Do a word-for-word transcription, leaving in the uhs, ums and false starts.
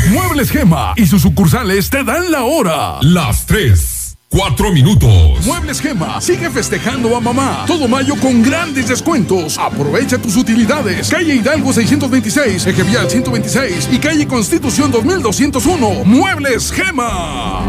Muebles Gema y sus sucursales te dan la hora. Las tres, cuatro minutos. Muebles Gema sigue festejando a mamá. Todo mayo con grandes descuentos. Aprovecha tus utilidades. Calle Hidalgo seiscientos veintiséis, Eje Vial ciento veintiséis y calle Constitución dos mil doscientos uno. Muebles Gema.